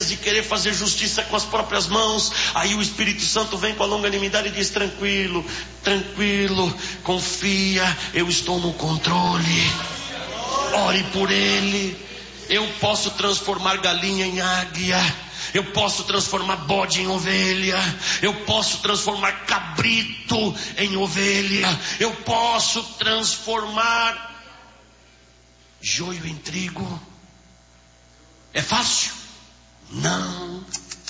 de querer fazer justiça com as próprias mãos. Aí o Espírito Santo vem com a longanimidade e diz: tranquilo, tranquilo, confia, eu estou no controle. Ore por ele. Eu posso transformar galinha em águia. Eu posso transformar bode em ovelha. Eu posso transformar cabrito em ovelha. Eu posso transformar joio em trigo. É fácil? Não.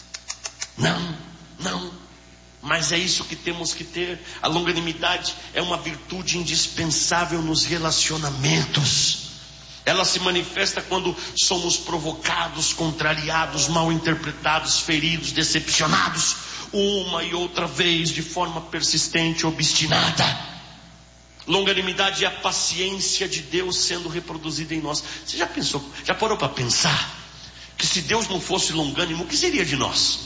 Mas é isso que temos que ter. A longanimidade é uma virtude indispensável nos relacionamentos. Ela se manifesta quando somos provocados, contrariados, mal interpretados, feridos, decepcionados, uma e outra vez, de forma persistente, obstinada. Longanimidade é a paciência de Deus sendo reproduzida em nós. Você já pensou, já parou para pensar que se Deus não fosse longânimo, o que seria de nós?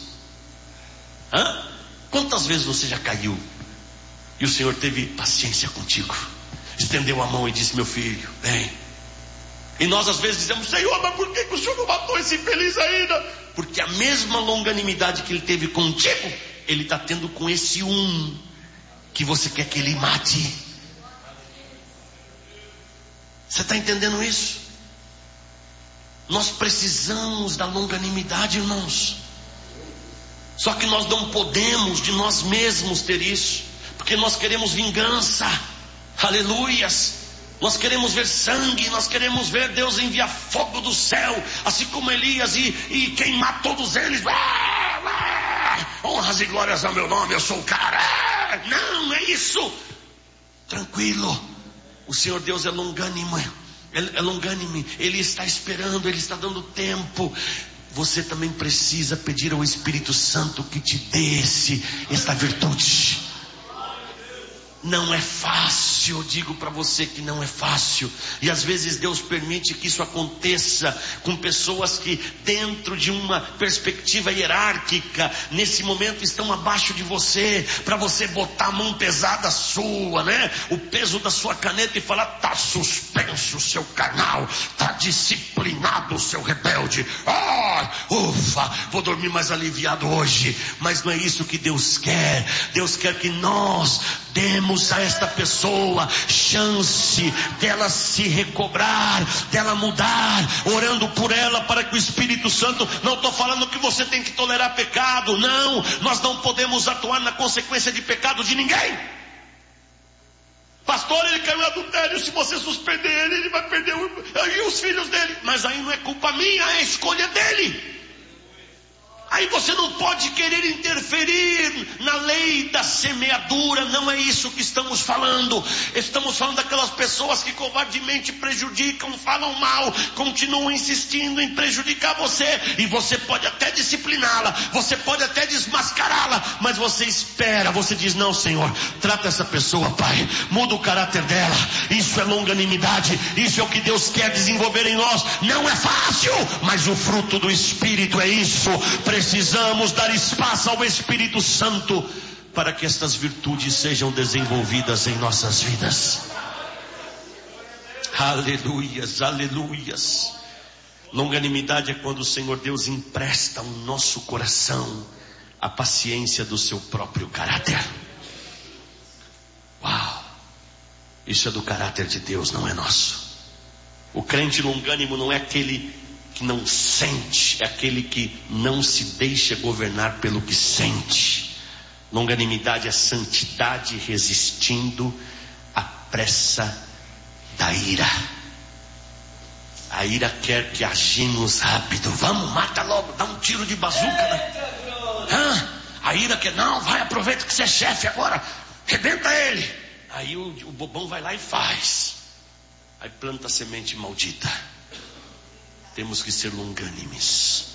Quantas vezes você já caiu e o Senhor teve paciência contigo, estendeu a mão e disse: meu filho, vem. E nós às vezes dizemos: Senhor, mas por que o Senhor não matou esse infeliz ainda? Porque a mesma longanimidade que ele teve contigo, ele está tendo com esse que você quer que ele mate. Você está entendendo isso? Nós precisamos da longanimidade, irmãos. Só que nós não podemos de nós mesmos ter isso, porque nós queremos vingança. Aleluias. Nós queremos ver sangue, nós queremos ver Deus enviar fogo do céu, assim como Elias, e queimar todos eles. Honras e glórias ao meu nome, eu sou o cara. Não, é isso. Tranquilo. O Senhor Deus é longânimo. É longânime. Ele está esperando, Ele está dando tempo. Você também precisa pedir ao Espírito Santo que te dê esta virtude. Não é fácil, eu digo para você que não é fácil. E às vezes Deus permite que isso aconteça com pessoas que, dentro de uma perspectiva hierárquica, nesse momento estão abaixo de você, para você botar a mão pesada sua, né? O peso da sua caneta e falar: está suspenso o seu canal, está disciplinado o seu rebelde. Ufa, vou dormir mais aliviado hoje. Mas não é isso que Deus quer. Deus quer que nós demos a esta pessoa chance dela se recobrar, dela mudar, orando por ela para que o Espírito Santo, não estou falando que você tem que tolerar pecado, não, nós não podemos atuar na consequência de pecado de ninguém. Pastor, ele caiu em adultério, se você suspender ele vai perder e os filhos dele. Mas aí não é culpa minha, é a escolha dele. Aí você não pode querer interferir na lei da semeadura. Não é isso que estamos falando. Estamos falando daquelas pessoas que covardemente prejudicam, falam mal, continuam insistindo em prejudicar você. E você pode até discipliná-la, você pode até desmascará-la, mas você espera, você diz: não, Senhor, trata essa pessoa, Pai, muda o caráter dela. Isso é longanimidade, isso é o que Deus quer desenvolver em nós. Não é fácil, mas o fruto do Espírito é isso. Precisamos dar espaço ao Espírito Santo para que estas virtudes sejam desenvolvidas em nossas vidas. Aleluias, aleluias. Longanimidade é quando o Senhor Deus empresta ao nosso coração a paciência do seu próprio caráter. Uau! Isso é do caráter de Deus, não é nosso. O crente longânimo não é aquele que não sente, é aquele que não se deixa governar pelo que sente. Longanimidade é santidade resistindo à pressa da ira. A ira quer que agimos rápido. Vamos, mata logo, dá um tiro de bazuca, né? A ira quer: não, vai, aproveita que você é chefe agora, rebenta ele. Aí o bobão vai lá e faz. Aí planta a semente maldita. Temos que ser longânimes.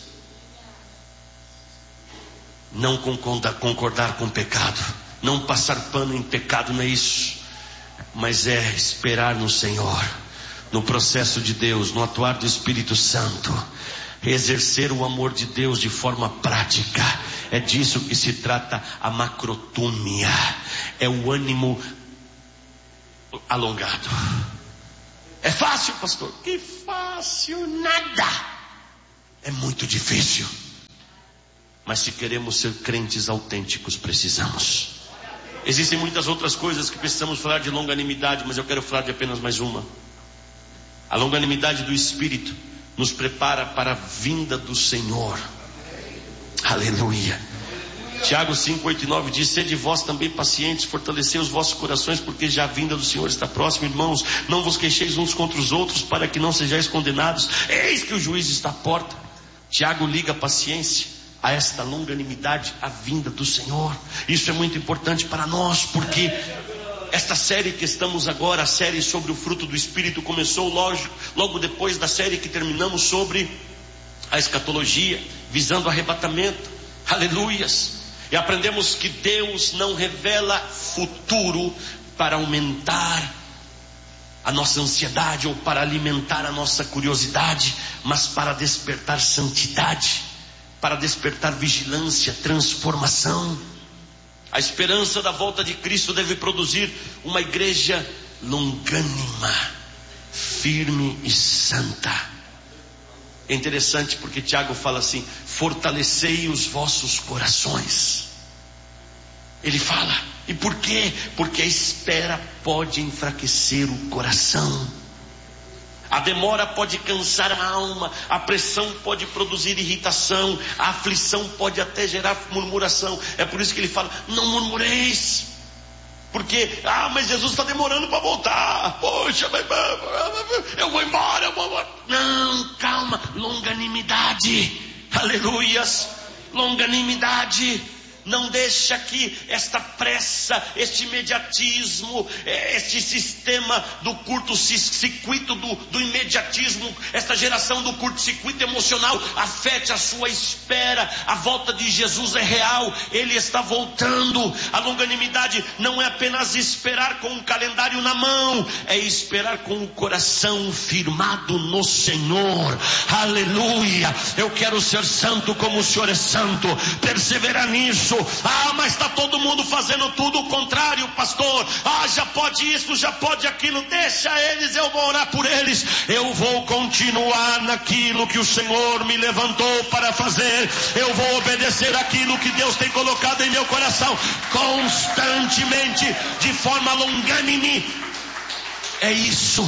Não concordar com o pecado, não passar pano em pecado, não é isso. Mas é esperar no Senhor, no processo de Deus, no atuar do Espírito Santo, exercer o amor de Deus de forma prática. É disso que se trata a macrotúmia. É o ânimo alongado. É fácil, pastor? Que fácil, nada. É muito difícil. Mas se queremos ser crentes autênticos, precisamos. Existem muitas outras coisas que precisamos falar de longanimidade, mas eu quero falar de apenas mais uma. A longanimidade do Espírito nos prepara para a vinda do Senhor. Aleluia. Tiago 5, 8 e 9 diz: sede vós também pacientes, fortalecei os vossos corações, porque já a vinda do Senhor está próxima. Irmãos, não vos queixeis uns contra os outros, para que não sejais condenados. Eis que o juiz está à porta. Tiago liga a paciência a esta longanimidade, a vinda do Senhor. Isso é muito importante para nós, porque esta série que estamos agora, a série sobre o fruto do Espírito, começou logo depois da série que terminamos sobre a escatologia, visando o arrebatamento. Aleluias. E aprendemos que Deus não revela futuro para aumentar a nossa ansiedade ou para alimentar a nossa curiosidade, mas para despertar santidade, para despertar vigilância, transformação. A esperança da volta de Cristo deve produzir uma igreja longânima, firme e santa. É interessante porque Tiago fala assim: fortalecei os vossos corações. Ele fala, e por quê? Porque a espera pode enfraquecer o coração. A demora pode cansar a alma, a pressão pode produzir irritação, a aflição pode até gerar murmuração. É por isso que ele fala: não murmureis. Porque, mas Jesus está demorando para voltar. Poxa, eu vou embora. Não, calma, longanimidade. Aleluias, longanimidade. Não deixa que esta pressa, este imediatismo, este sistema do curto-circuito, do imediatismo, esta geração do curto-circuito emocional afete a sua espera. A volta de Jesus é real, Ele está voltando. A longanimidade não é apenas esperar com o calendário na mão, é esperar com o coração firmado no Senhor. Aleluia. Eu quero ser santo como o Senhor é santo, perseverar nisso. Mas está todo mundo fazendo tudo o contrário, pastor. Já pode isso, já pode aquilo. Deixa eles, eu vou orar por eles. Eu vou continuar naquilo que o Senhor me levantou para fazer. Eu vou obedecer aquilo que Deus tem colocado em meu coração, constantemente, de forma longânime. É isso.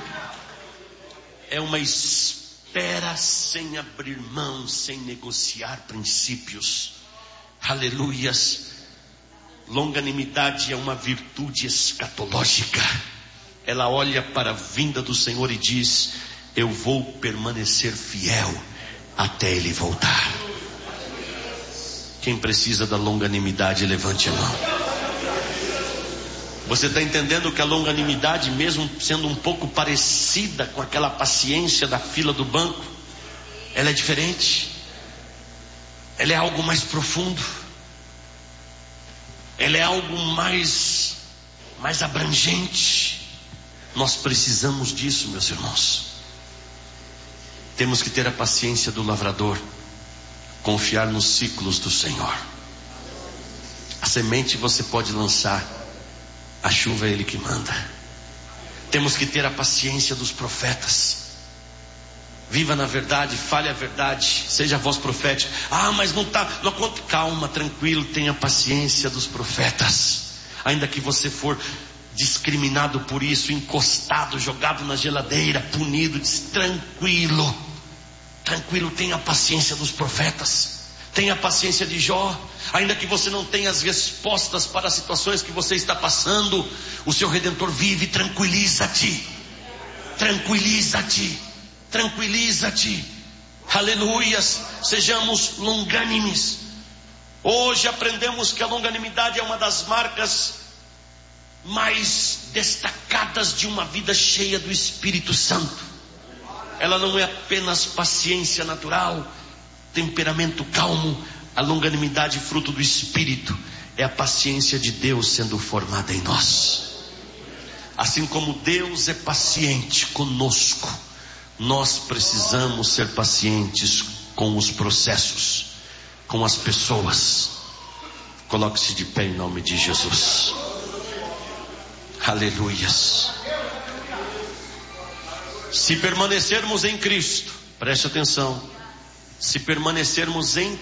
É uma espera sem abrir mão, sem negociar princípios. Aleluias. Longanimidade é uma virtude escatológica. Ela olha para a vinda do Senhor e diz: eu vou permanecer fiel até Ele voltar. Quem precisa da longanimidade, levante a mão. Você está entendendo que a longanimidade, mesmo sendo um pouco parecida com aquela paciência da fila do banco, ela é diferente. Ela é algo mais profundo. Ela é algo mais abrangente. Nós precisamos disso, meus irmãos. Temos que ter a paciência do lavrador, confiar nos ciclos do Senhor. A semente você pode lançar, a chuva é Ele que manda. Temos que ter a paciência dos profetas. Viva na verdade, fale a verdade, seja a voz profética. Mas não conta. Calma, tranquilo, tenha paciência dos profetas. Ainda que você for discriminado por isso, encostado, jogado na geladeira, punido, tranquilo, tenha paciência dos profetas. Tenha paciência de Jó. Ainda que você não tenha as respostas para as situações que você está passando, o seu Redentor vive. Tranquiliza-te. Aleluias. Sejamos longânimes. Hoje aprendemos que a longanimidade é uma das marcas mais destacadas de uma vida cheia do Espírito Santo. Ela não é apenas paciência natural, temperamento calmo. A longanimidade, fruto do Espírito, é a paciência de Deus sendo formada em nós. Assim como Deus é paciente conosco, nós precisamos ser pacientes com os processos, com as pessoas. Coloque-se de pé em nome de Jesus. Aleluias. Se permanecermos em Cristo, preste atenção, se permanecermos em